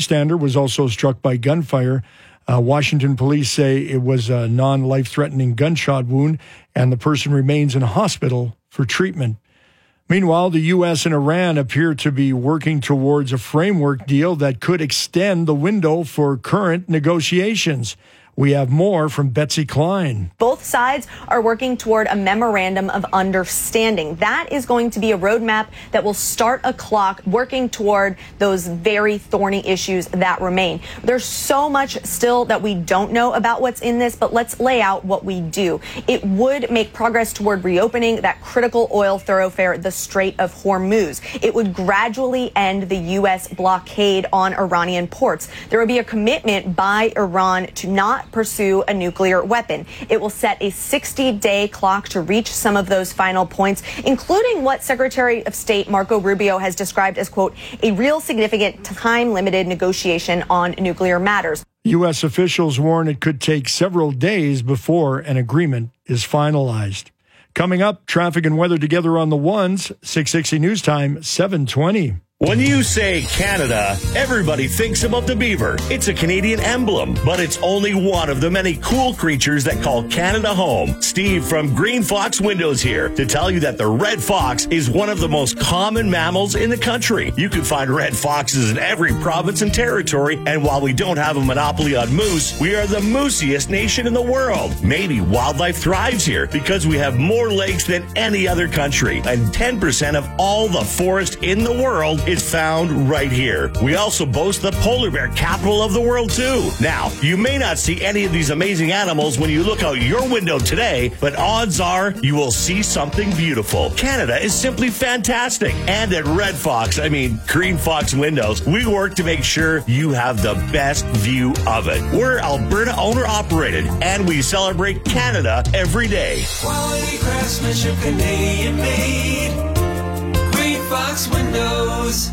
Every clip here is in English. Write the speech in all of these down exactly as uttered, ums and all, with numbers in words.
bystander was also struck by gunfire. Uh, Washington police say it was a non-life-threatening gunshot wound, and the person remains in a hospital for treatment. Meanwhile, the U S and Iran appear to be working towards a framework deal that could extend the window for current negotiations. We have more from Betsy Klein. Both sides are working toward a memorandum of understanding. That is going to be a roadmap that will start a clock working toward those very thorny issues that remain. There's so much still that we don't know about what's in this, but let's lay out what we do. It would make progress toward reopening that critical oil thoroughfare, the Strait of Hormuz. It would gradually end the U S blockade on Iranian ports. There would be a commitment by Iran to not pursue a nuclear weapon. It will set a sixty-day clock to reach some of those final points, including what Secretary of State Marco Rubio has described as, quote, a real significant time-limited negotiation on nuclear matters. U S officials warn it could take several days before an agreement is finalized. Coming up, traffic and weather together on the ones, six sixty News Time, seven twenty. When you say Canada, everybody thinks about the beaver. It's a Canadian emblem, but it's only one of the many cool creatures that call Canada home. Steve from Green Fox Windows here to tell you that the red fox is one of the most common mammals in the country. You can find red foxes in every province and territory, and while we don't have a monopoly on moose, we are the moosiest nation in the world. Maybe wildlife thrives here because we have more lakes than any other country, and ten percent of all the forest in the world is found right here. We also boast the polar bear capital of the world, too. Now, you may not see any of these amazing animals when you look out your window today, but odds are you will see something beautiful. Canada is simply fantastic. And at Red Fox, I mean Green Fox Windows, we work to make sure you have the best view of it. We're Alberta owner-operated, and we celebrate Canada every day. Quality craftsmanship, Canadian made. Green Fox Windows.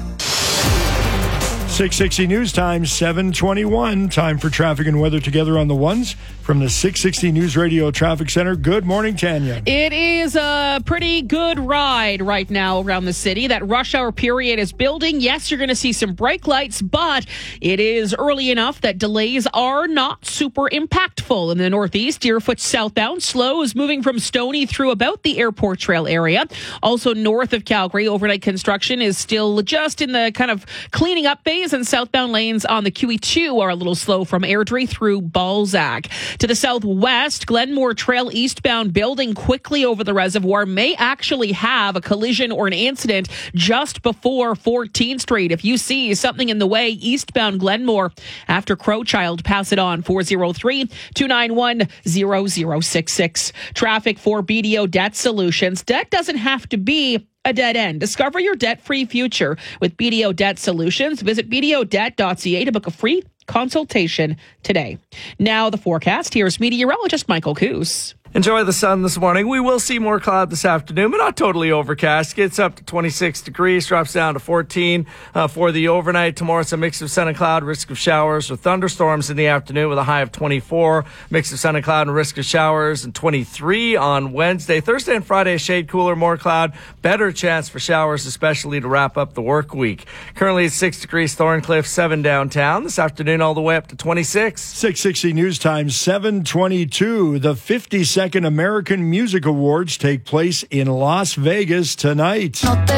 six sixty News Time, seven twenty-one. Time for traffic and weather together on the ones from the six sixty News Radio Traffic Center. Good morning, Tanya. It is a pretty good ride right now around the city. That rush hour period is building. Yes, you're going to see some brake lights, but it is early enough that delays are not super impactful. In the northeast, Deerfoot southbound slows moving from Stoney through about the Airport Trail area. Also north of Calgary, overnight construction is still just in the kind of cleaning up phase, and southbound lanes on the Q E two are a little slow from Airdrie through Balzac. To the southwest, Glenmore Trail eastbound building quickly over the reservoir may actually have a collision or an incident just before fourteenth Street. If you see something in the way eastbound Glenmore after Crowchild, pass it on four oh three, two nine one, zero zero six six. Traffic for B D O Debt Solutions. Debt doesn't have to be a dead end. Discover your debt-free future with B D O Debt Solutions. Visit b d o debt dot c a to book a free consultation today. Now the forecast. Here's meteorologist Michael Coos. Enjoy the sun this morning. We will see more cloud this afternoon, but not totally overcast. Gets up to twenty-six degrees, drops down to fourteen uh, for the overnight. Tomorrow it's a mix of sun and cloud, risk of showers or thunderstorms in the afternoon with a high of twenty-four. Mix of sun and cloud and risk of showers and twenty-three on Wednesday. Thursday and Friday, a shade cooler, more cloud. Better chance for showers, especially to wrap up the work week. Currently it's six degrees Thorncliffe, seven downtown. This afternoon all the way up to twenty-six. six sixty News Time, seven twenty-two. The fifty-second American Music Awards take place in Las Vegas tonight.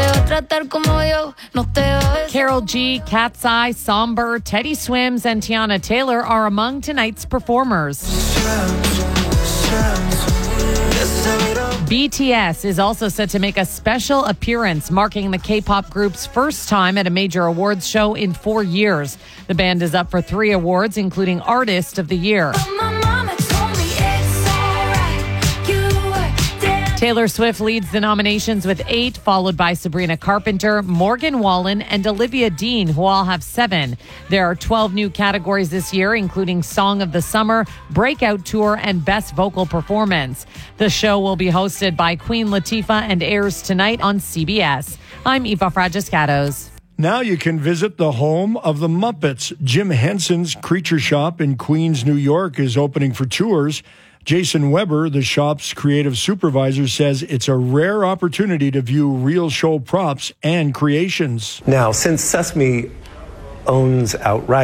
Karol G, Cat's Eye, Somber, Teddy Swims, and Tiana Taylor are among tonight's performers. B T S is also set to make a special appearance, marking the K-pop group's first time at a major awards show in four years. The band is up for three awards, including Artist of the Year. Taylor Swift leads the nominations with eight, followed by Sabrina Carpenter, Morgan Wallen, and Olivia Dean, who all have seven. There are twelve new categories this year, including Song of the Summer, Breakout Tour, and Best Vocal Performance. The show will be hosted by Queen Latifah and airs tonight on C B S. I'm Eva Fragiscatos. Now you can visit the home of the Muppets. Jim Henson's Creature Shop in Queens, New York is opening for tours. Jason Weber, the shop's creative supervisor, says it's a rare opportunity to view real show props and creations. Now, since Sesame owns outright